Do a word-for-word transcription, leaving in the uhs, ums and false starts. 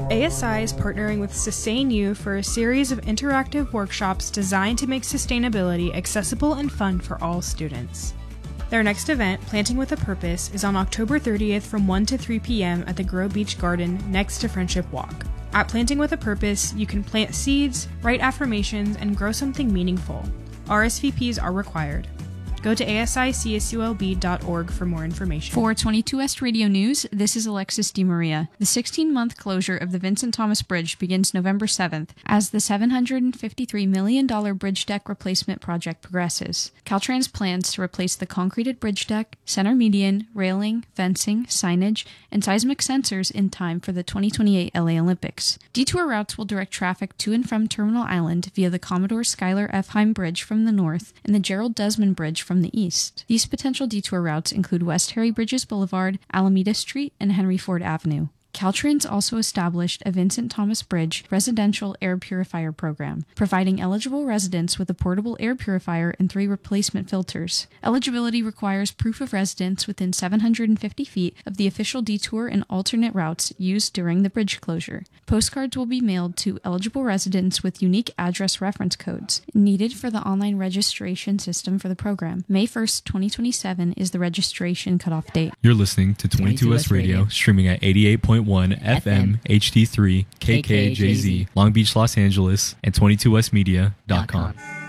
A S I is partnering with Sustain You for a series of interactive workshops designed to make sustainability accessible and fun for all students. Their next event, Planting with a Purpose, is on October thirtieth from one to three p.m. at the Grow Beach Garden next to Friendship Walk. At Planting with a Purpose, you can plant seeds, write affirmations, and grow something meaningful. R S V Ps are required. Go to A S I C S U L B dot org for more information. For twenty-two West Radio News, this is Alexis DeMaria. The sixteen-month closure of the Vincent Thomas Bridge begins November seventh as the seven hundred fifty-three million dollars bridge deck replacement project progresses. Caltrans plans to replace the concreted bridge deck, center median, railing, fencing, signage, and seismic sensors in time for the twenty twenty-eight L A Olympics. Detour routes will direct traffic to and from Terminal Island via the Commodore Schuyler F. Heim Bridge from the north and the Gerald Desmond Bridge from the east. These potential detour routes include West Harry Bridges Boulevard, Alameda Street, and Henry Ford Avenue. Caltrans also established a Vincent Thomas Bridge residential air purifier program, providing eligible residents with a portable air purifier and three replacement filters. Eligibility requires proof of residence within seven hundred fifty feet of the official detour and alternate routes used during the bridge closure. Postcards will be mailed to eligible residents with unique address reference codes needed for the online registration system for the program. May first, twenty twenty-seven is the registration cutoff date. You're listening to twenty-two West Radio, streaming at eighty-eight point one F M, H D three, K K J Z, Long Beach, Los Angeles, and twenty-two west media dot com.